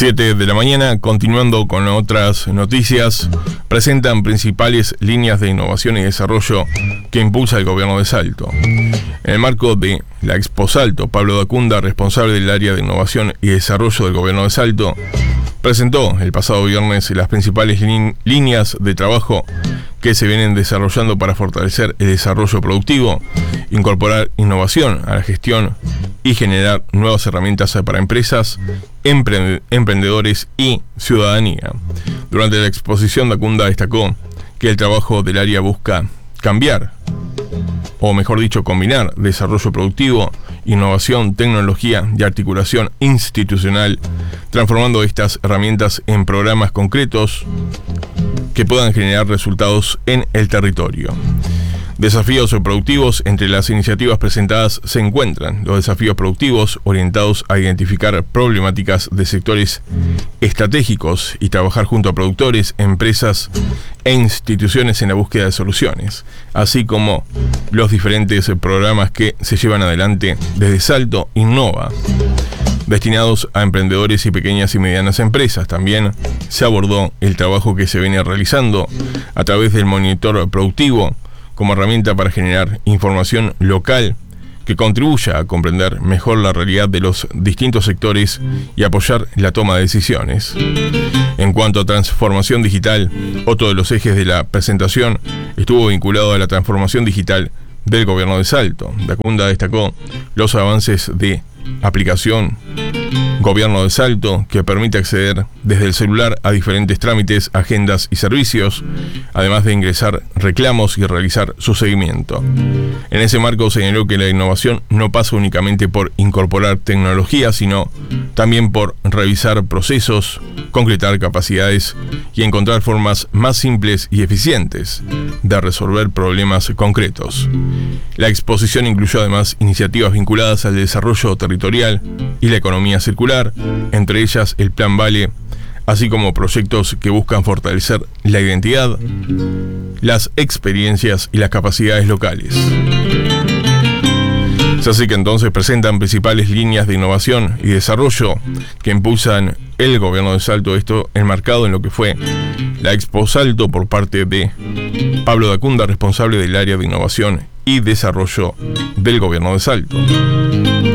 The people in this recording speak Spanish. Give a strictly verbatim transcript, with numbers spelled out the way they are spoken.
siete de la mañana, continuando con otras noticias, presentan principales líneas de innovación y desarrollo que impulsa el gobierno de Salto. En el marco de la Expo Salto, Pablo Dacunda, responsable del área de innovación y desarrollo del gobierno de Salto, presentó el pasado viernes las principales lin- líneas de trabajo que se vienen desarrollando para fortalecer el desarrollo productivo, incorporar innovación a la gestión y generar nuevas herramientas para empresas, empre- emprendedores y ciudadanía. Durante la exposición, Dacunda destacó que el trabajo del área busca cambiar, o mejor dicho, combinar desarrollo productivo, innovación, tecnología y articulación institucional, transformando estas herramientas en programas concretos que puedan generar resultados en el territorio. Desafíos productivos. Entre las iniciativas presentadas se encuentran los desafíos productivos orientados a identificar problemáticas de sectores estratégicos y trabajar junto a productores, empresas e instituciones en la búsqueda de soluciones, así como los diferentes programas que se llevan adelante desde Salto Innova, destinados a emprendedores y pequeñas y medianas empresas. También se abordó el trabajo que se viene realizando a través del monitor productivo como herramienta para generar información local que contribuya a comprender mejor la realidad de los distintos sectores y apoyar la toma de decisiones. En cuanto a transformación digital, otro de los ejes de la presentación estuvo vinculado a la transformación digital del gobierno de Salto. Dacunda destacó los avances de aplicación Gobierno de Salto, que permite acceder desde el celular a diferentes trámites, agendas y servicios, además de ingresar reclamos y realizar su seguimiento. En ese marco señaló que la innovación no pasa únicamente por incorporar tecnología, sino también por revisar procesos, concretar capacidades y encontrar formas más simples y eficientes de resolver problemas concretos. La exposición incluyó además iniciativas vinculadas al desarrollo territorial y la economía circular, entre ellas el Plan Vale, así como proyectos que buscan fortalecer la identidad, las experiencias y las capacidades locales. Es así que entonces presentan principales líneas de innovación y desarrollo que impulsan el gobierno de Salto, esto enmarcado en lo que fue la Expo Salto por parte de Pablo Dacunda, responsable del área de innovación y desarrollo del gobierno de Salto.